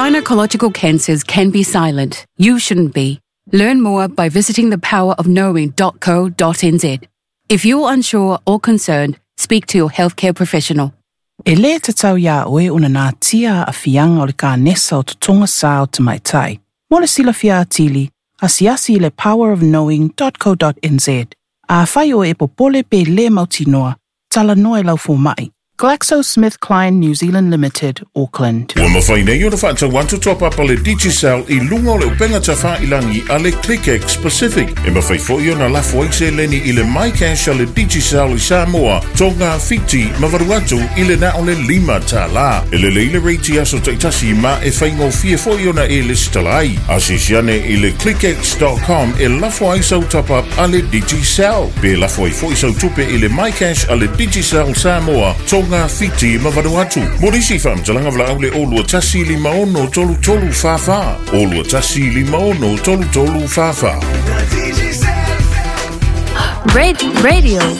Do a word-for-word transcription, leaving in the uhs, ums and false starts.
Gynecological cancers can be silent. You shouldn't be. Learn more by visiting the power of knowing dot co dot n z. If you're unsure or concerned, speak to your healthcare professional. E le te tau ia oe una nā tia a fianga o le ka nesa o tutonga sao te mai tai. Mo le sila fia atili, asiasi le power of knowing dot co dot n z. A whai o e popole pe le mautinoa, tala noe lau fo mai. GlaxoSmithKline New Zealand Limited, Auckland. Ua mawhai nei o na whaata wantu top up le Digicel i lunga o le upenga ta wha ilangi a le ClickX Pacific. E mawhai fo i o na lafu aise leni i le MyCash a le Digicel i Samoa, tonga fiti mawaruatu i le na o le lima ta la. E le leile reiti aso taitasi ma e whaingo fia fo i o na e le stalai. Asisiane i le clickx dot com e lafu aise top up a le Digicel. Pe lafu ai fo i sau tupe i le MyCash a le Digicel Samoa, tonga ngā fiti ma Vanuatu. Morisi whamtalanga vla au le olua tasi li maono tolu tolu whawha. Olua tasi li maono tolu tolu whawha. Red Radio.